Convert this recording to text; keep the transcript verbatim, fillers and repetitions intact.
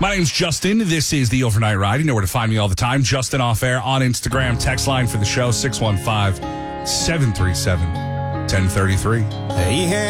My name's Justin. This is the Overnight Ride. You know where to find me all the time. Justin Off Air on Instagram. Text line for the show, six one five, seven three seven, one oh three three. He had